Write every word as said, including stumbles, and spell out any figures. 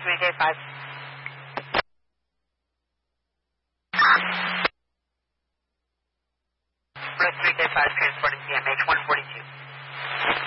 three K five. Road three K five transporting C M H one forty-two.